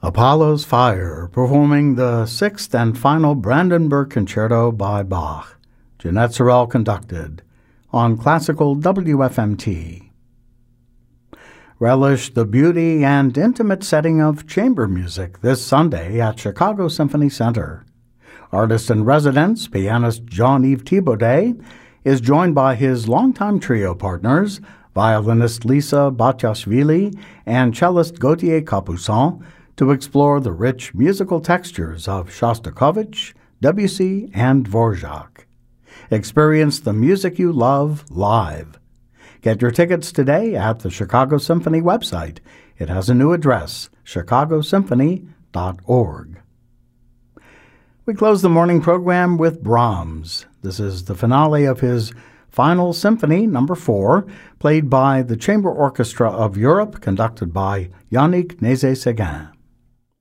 Apollo's Fire, performing the sixth and final Brandenburg Concerto by Bach. Jeanette Sorrell conducted on Classical WFMT. Relish the beauty and intimate setting of chamber music this Sunday at Chicago Symphony Center. Artist-in-residence, pianist Jean-Yves Thibaudet, is joined by his longtime trio partners, violinist Lisa Batiashvili and cellist Gauthier Capuçon, to explore the rich musical textures of Shostakovich, Debussy, and Dvorak. Experience the music you love live. Get your tickets today at the Chicago Symphony website. It has a new address, chicagosymphony.org. We close the morning program with Brahms. This is the finale of his Final Symphony, No. 4, played by the Chamber Orchestra of Europe, conducted by Yannick Nézet-Séguin.